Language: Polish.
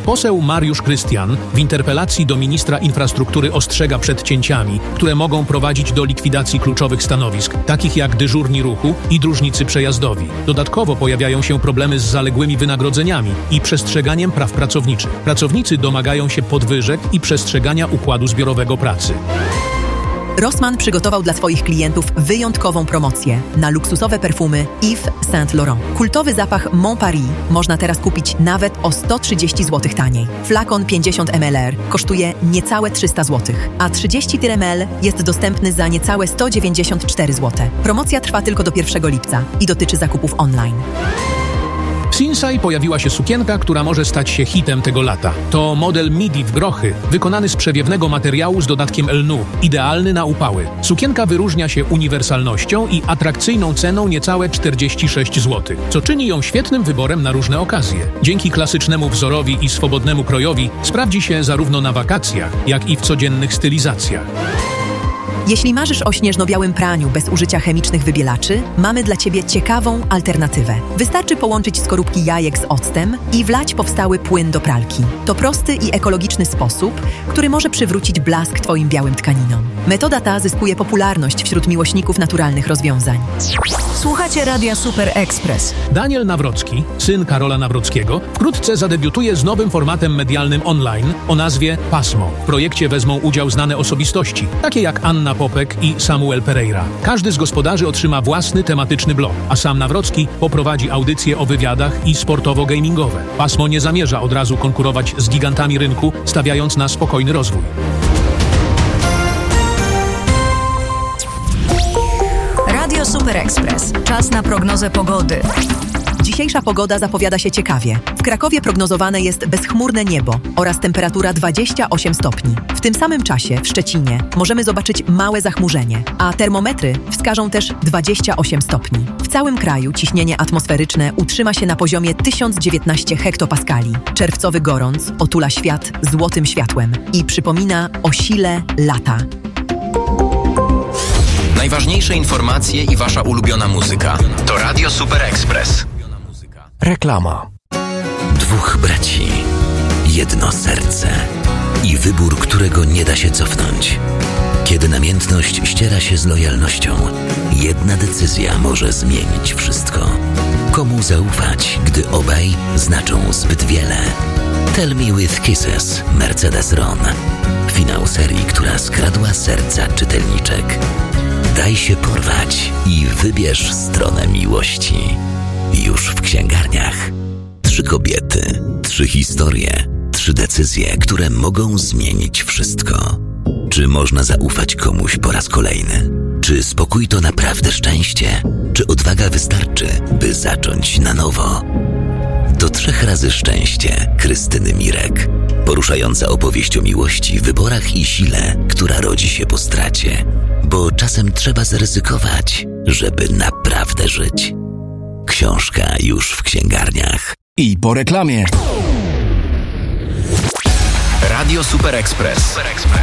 Poseł Mariusz Krystian w interpelacji do ministra infrastruktury ostrzega przed cięciami, które mogą prowadzić do likwidacji kluczowych stanowisk, takich jak dyżurni ruchu i dróżnicy przejazdowi. Dodatkowo pojawiają się problemy z zaległymi wynagrodzeniami i przestrzeganiem praw pracowniczych. Pracownicy domagają się podwyżek i przestrzegania układu zbiorowego pracy. Rossmann przygotował dla swoich klientów wyjątkową promocję na luksusowe perfumy Yves Saint Laurent. Kultowy zapach Mon Paris można teraz kupić nawet o 130 zł taniej. Flakon 50 ml kosztuje niecałe 300 zł, a 30 ml jest dostępny za niecałe 194 zł. Promocja trwa tylko do 1 lipca i dotyczy zakupów online. W Sinsay pojawiła się sukienka, która może stać się hitem tego lata. To model midi w grochy, wykonany z przewiewnego materiału z dodatkiem lnu, idealny na upały. Sukienka wyróżnia się uniwersalnością i atrakcyjną ceną niecałe 46 zł, co czyni ją świetnym wyborem na różne okazje. Dzięki klasycznemu wzorowi i swobodnemu krojowi sprawdzi się zarówno na wakacjach, jak i w codziennych stylizacjach. Jeśli marzysz o śnieżno-białym praniu bez użycia chemicznych wybielaczy, mamy dla Ciebie ciekawą alternatywę. Wystarczy połączyć skorupki jajek z octem i wlać powstały płyn do pralki. To prosty i ekologiczny sposób, który może przywrócić blask Twoim białym tkaninom. Metoda ta zyskuje popularność wśród miłośników naturalnych rozwiązań. Słuchacie Radia Super Express. Daniel Nawrocki, syn Karola Nawrockiego, wkrótce zadebiutuje z nowym formatem medialnym online o nazwie Pasmo. W projekcie wezmą udział znane osobistości, takie jak Anna Popek i Samuel Pereira. Każdy z gospodarzy otrzyma własny tematyczny blog, a sam Nawrocki poprowadzi audycje o wywiadach i sportowo-gamingowe. Pasmo nie zamierza od razu konkurować z gigantami rynku, stawiając na spokojny rozwój. Radio Super Express. Czas na prognozę pogody. Dzisiejsza pogoda zapowiada się ciekawie. W Krakowie prognozowane jest bezchmurne niebo oraz temperatura 28 stopni. W tym samym czasie w Szczecinie możemy zobaczyć małe zachmurzenie, a termometry wskażą też 28 stopni. W całym kraju ciśnienie atmosferyczne utrzyma się na poziomie 1019 hektopaskali. Czerwcowy gorąc otula świat złotym światłem i przypomina o sile lata. Najważniejsze informacje i wasza ulubiona muzyka to Radio Super Express. Reklama. Dwóch braci, jedno serce i wybór, którego nie da się cofnąć. Kiedy namiętność ściera się z lojalnością, jedna decyzja może zmienić wszystko. Komu zaufać, gdy obaj znaczą zbyt wiele? Tell Me With Kisses, Mercedes Ron. Finał serii, która skradła serca czytelniczek. Daj się porwać i wybierz stronę miłości. Już w księgarniach. 3 kobiety, 3 historie, 3 decyzje, które mogą zmienić wszystko. Czy można zaufać komuś po raz kolejny? Czy spokój to naprawdę szczęście? Czy odwaga wystarczy, by zacząć na nowo? To 3 razy szczęście Krystyny Mirek. Poruszająca opowieść o miłości, wyborach i sile, która rodzi się po stracie. Bo czasem trzeba zaryzykować, żeby naprawdę żyć. Książka już w księgarniach. I po reklamie. Radio Super Express.